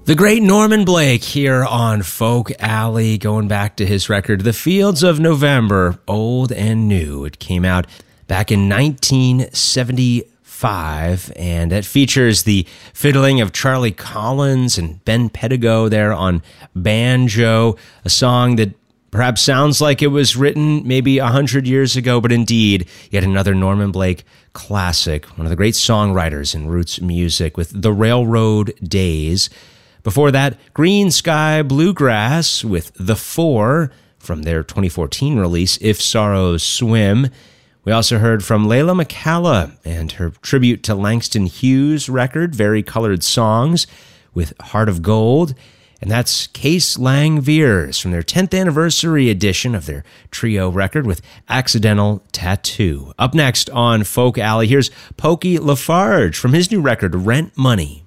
The great Norman Blake here on Folk Alley, going back to his record, The Fields of November, Old and New. It came out back in 1975, and it features the fiddling of Charlie Collins and Ben Pedigo there on banjo, a song that perhaps sounds like it was written maybe 100 years ago, but indeed, yet another Norman Blake classic, one of the great songwriters in roots music with The Railroad Days. Before that, Green Sky Bluegrass with The Four from their 2014 release, If Sorrows Swim. We also heard from Layla McCalla and her tribute to Langston Hughes record, Very Colored Songs, with Heart of Gold. And that's Case Lang Veers from their 10th anniversary edition of their trio record with Accidental Tattoo. Up next on Folk Alley, here's Pokey Lafarge from his new record, Rent Money.